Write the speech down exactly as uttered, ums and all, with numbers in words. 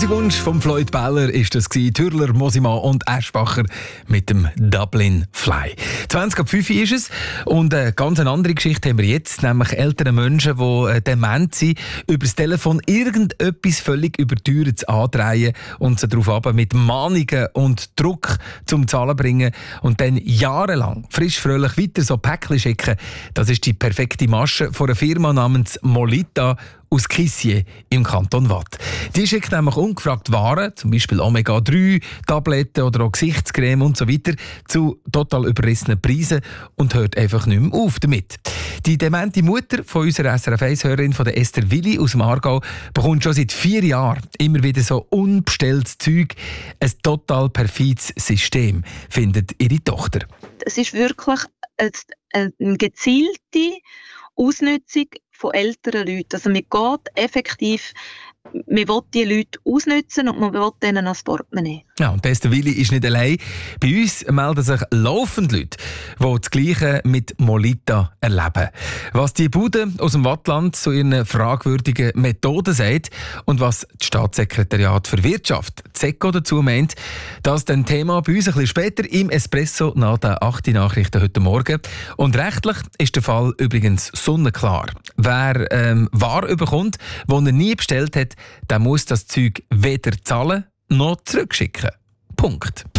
Musikwunsch von Floyd Beller ist das gewesen. Türler, Mosima und Aschbacher mit dem Dublin Fly. zwanzig ab fünf ist es. Und eine ganz andere Geschichte haben wir jetzt, nämlich ältere Menschen, die dement sind, über das Telefon irgendetwas völlig überteuertes andrehen und sie darauf ab mit Mahnungen und Druck zum Zahlen bringen und dann jahrelang frisch fröhlich weiter so Päckchen schicken. Das ist die perfekte Masche von einer Firma namens Molita aus Kissier im Kanton Waadt. Die schickt nämlich ungefragt Waren, zum Beispiel Omega drei, Tabletten oder auch Gesichtscreme und so weiter, zu total überrissenen Preisen und hört einfach nicht mehr auf damit. Die demente Mutter von unserer S R F eins-Hörerin, von der Esther Willi aus dem Aargau, bekommt schon seit vier Jahren immer wieder so unbestelltes Zeug. Ein total perfides System, findet ihre Tochter. Es ist wirklich eine, eine gezielte Ausnutzung von älteren Leuten. Also man geht effektiv, man will die Leute ausnutzen und man will denen das Portemonnaie. Ja, und Esther Willi ist nicht allein. Bei uns melden sich laufend Leute, die das Gleiche mit Molita erleben. Was die Bude aus dem Wattland zu ihren fragwürdigen Methoden sagt und was das Staatssekretariat für Wirtschaft, SECO, dazu meint, das ist ein Thema bei uns ein bisschen später im Espresso nach den acht Nachrichten heute Morgen. Und rechtlich ist der Fall übrigens sonnenklar. Wer ähm, Ware bekommt, die er nie bestellt hat, der muss das Zeug weder zahlen noch zurückschicken. Punkt.